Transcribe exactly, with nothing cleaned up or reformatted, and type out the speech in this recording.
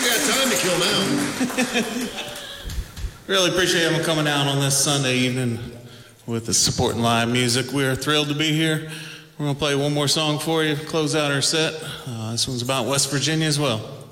got time to kill now. Really appreciate him coming out on this Sunday evening with the supporting live music. We're thrilled to be here. We're going to play one more song for you, close out our set. Uh, this one's about West Virginia as well.